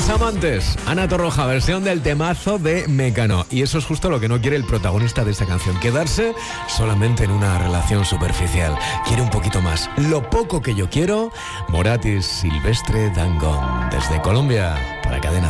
los amantes. Ana Torroja, versión del temazo de Mecano. Y eso es justo lo que no quiere el protagonista de esta canción. Quedarse solamente en una relación superficial. Quiere un poquito más. Lo poco que yo quiero. Morat y Silvestre Dangond. Desde Colombia, para Cadena.